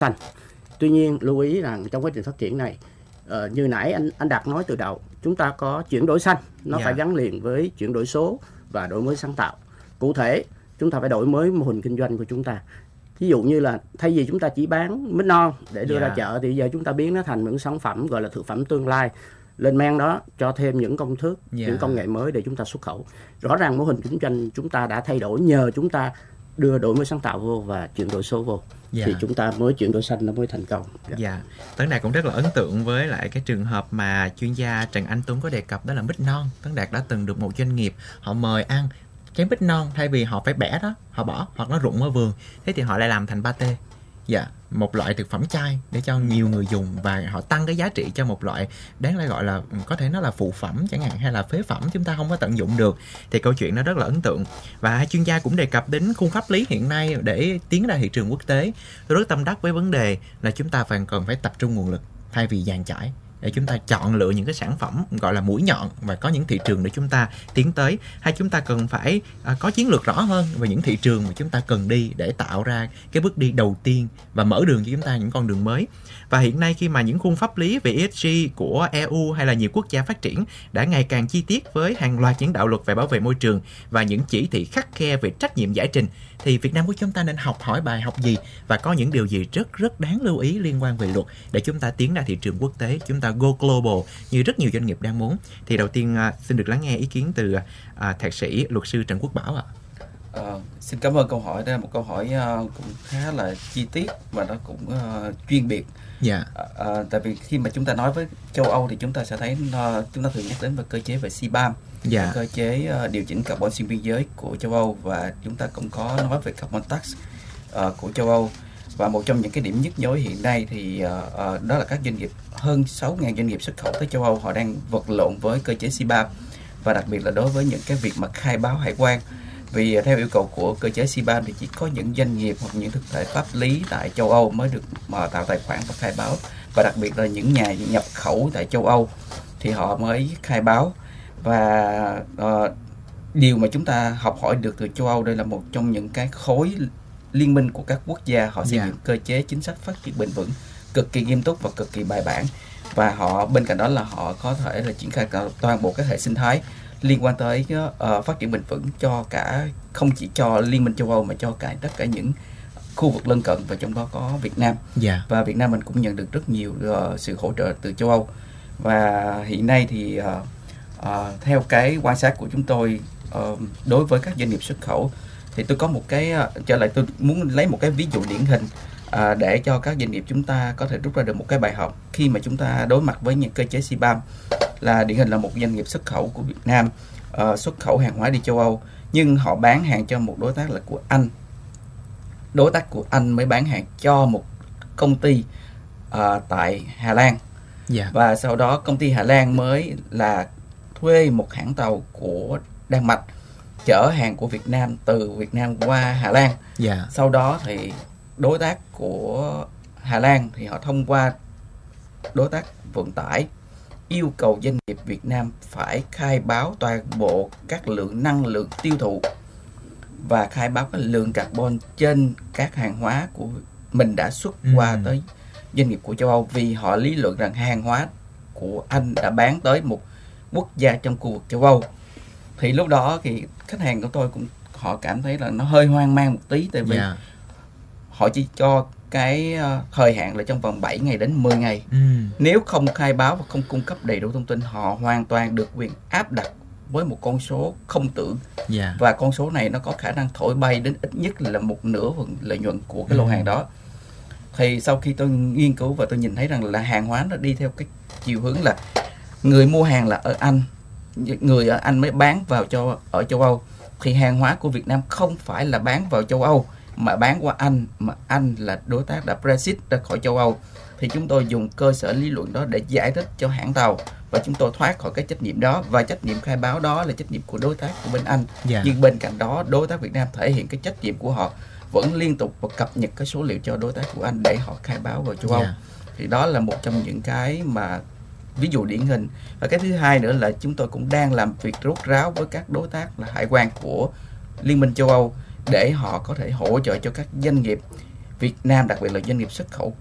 xanh. Tuy nhiên lưu ý rằng trong quá trình phát triển này, như nãy anh Đạt nói từ đầu, chúng ta có chuyển đổi xanh, nó phải gắn liền với chuyển đổi số và đổi mới sáng tạo. Cụ thể, chúng ta phải đổi mới mô hình kinh doanh của chúng ta. Ví dụ như là thay vì chúng ta chỉ bán mít non để đưa ra chợ, thì giờ chúng ta biến nó thành những sản phẩm gọi là thực phẩm tương lai. Lên men đó cho thêm những công thức, những công nghệ mới để chúng ta xuất khẩu. Rõ ràng mô hình kinh doanh chúng ta đã thay đổi nhờ chúng ta đưa đổi mới sáng tạo vô và chuyển đổi số vô. Thì chúng ta mới chuyển đổi xanh nó mới thành công. Tấn Đạt cũng rất là ấn tượng với lại cái trường hợp mà chuyên gia Trần Anh Tuấn có đề cập, đó là mít non. Tấn Đạt đã từng được một doanh nghiệp họ mời ăn cái mít non, thay vì họ phải bẻ đó, họ bỏ hoặc nó rụng ở vườn, thế thì họ lại làm thành pate. Một loại thực phẩm chay để cho nhiều người dùng, và họ tăng cái giá trị cho một loại đáng lẽ gọi là có thể nó là phụ phẩm chẳng hạn, hay là phế phẩm chúng ta không có tận dụng được. Thì câu chuyện nó rất là ấn tượng. Và hai chuyên gia cũng đề cập đến khung pháp lý hiện nay để tiến ra thị trường quốc tế. Tôi rất tâm đắc với vấn đề là chúng ta cần phải tập trung nguồn lực thay vì dàn trải, để chúng ta chọn lựa những cái sản phẩm gọi là mũi nhọn và có những thị trường để chúng ta tiến tới. Hay chúng ta cần phải có chiến lược rõ hơn về những thị trường mà chúng ta cần đi để tạo ra cái bước đi đầu tiên và mở đường cho chúng ta những con đường mới. Và hiện nay khi mà những khung pháp lý về ESG của EU hay là nhiều quốc gia phát triển đã ngày càng chi tiết với hàng loạt những đạo luật về bảo vệ môi trường và những chỉ thị khắt khe về trách nhiệm giải trình, thì Việt Nam của chúng ta nên học hỏi bài học gì và có những điều gì rất đáng lưu ý liên quan về luật để chúng ta tiến ra thị trường quốc tế, chúng ta go global như rất nhiều doanh nghiệp đang muốn. Thì đầu tiên xin được lắng nghe ý kiến từ thạc sĩ luật sư Trần Quốc Bảo ạ. Xin cảm ơn câu hỏi. Đây là một câu hỏi cũng khá là chi tiết và nó cũng chuyên biệt. Tại vì khi mà chúng ta nói với châu Âu thì chúng ta sẽ thấy chúng ta thường nhắc đến về cơ chế về CBAM, cơ chế điều chỉnh carbon xuyên biên giới của châu Âu, và chúng ta cũng có nói về carbon tax của châu Âu. Và một trong những cái điểm nhức nhối hiện nay thì đó là các doanh nghiệp, hơn 6.000 doanh nghiệp xuất khẩu tới châu Âu, họ đang vật lộn với cơ chế CBAM, và đặc biệt là đối với những cái việc mà khai báo hải quan. Vì theo yêu cầu của cơ chế CBAM thì chỉ có những doanh nghiệp hoặc những thực thể pháp lý tại châu Âu mới được mà tạo tài khoản và khai báo, và đặc biệt là những nhà nhập khẩu tại châu Âu thì họ mới khai báo. Và điều mà chúng ta học hỏi được từ châu Âu, đây là một trong những cái khối liên minh của các quốc gia, họ xây dựng cơ chế chính sách phát triển bền vững cực kỳ nghiêm túc và cực kỳ bài bản, và họ bên cạnh đó là họ có thể là triển khai toàn bộ các hệ sinh thái liên quan tới phát triển bền vững cho cả, không chỉ cho Liên minh châu Âu mà cho tất cả những khu vực lân cận, và trong đó có Việt Nam. Và Việt Nam mình cũng nhận được rất nhiều sự hỗ trợ từ châu Âu. Và hiện nay thì theo cái quan sát của chúng tôi, đối với các doanh nghiệp xuất khẩu thì tôi có một cái tôi muốn lấy một cái ví dụ điển hình để cho các doanh nghiệp chúng ta có thể rút ra được một cái bài học khi mà chúng ta đối mặt với những cơ chế CBAM. Là điển hình là một doanh nghiệp xuất khẩu của Việt Nam xuất khẩu hàng hóa đi châu Âu, nhưng họ bán hàng cho một đối tác là của Anh. Đối tác của Anh mới bán hàng cho một công ty tại Hà Lan. Và sau đó công ty Hà Lan mới là thuê một hãng tàu của Đan Mạch chở hàng của Việt Nam từ Việt Nam qua Hà Lan. Sau đó thì đối tác của Hà Lan thì họ thông qua đối tác vận tải yêu cầu doanh nghiệp Việt Nam phải khai báo toàn bộ các lượng năng lượng tiêu thụ và khai báo cái lượng carbon trên các hàng hóa của mình đã xuất qua tới doanh nghiệp của châu Âu, vì họ lý luận rằng hàng hóa của Anh đã bán tới một quốc gia trong khu vực châu Âu. Thì lúc đó thì khách hàng của tôi cũng họ cảm thấy là nó hơi hoang mang một tí, tại vì họ chỉ cho cái thời hạn là trong vòng 7 ngày đến 10 ngày. Nếu không khai báo và không cung cấp đầy đủ thông tin, họ hoàn toàn được quyền áp đặt với một con số không tưởng. Và con số này nó có khả năng thổi bay đến ít nhất là một nửa phần lợi nhuận của cái lô hàng đó. Thì sau khi tôi nghiên cứu và tôi nhìn thấy rằng là hàng hóa nó đi theo cái chiều hướng là người mua hàng là ở Anh, người ở Anh mới bán vào ở châu Âu, thì hàng hóa của Việt Nam không phải là bán vào châu Âu mà bán qua Anh, mà Anh là đối tác đã Brexit ra khỏi châu Âu. Thì chúng tôi dùng cơ sở lý luận đó để giải thích cho hãng tàu, và chúng tôi thoát khỏi cái trách nhiệm đó, và trách nhiệm khai báo đó là trách nhiệm của đối tác của bên Anh. Nhưng bên cạnh đó, đối tác Việt Nam thể hiện cái trách nhiệm của họ vẫn liên tục và cập nhật cái số liệu cho đối tác của Anh để họ khai báo vào châu Âu. Thì đó là một trong những cái mà ví dụ điển hình. Và cái thứ hai nữa là chúng tôi cũng đang làm việc rốt ráo với các đối tác là hải quan của Liên minh châu Âu để họ có thể hỗ trợ cho các doanh nghiệp Việt Nam, đặc biệt là doanh nghiệp xuất khẩu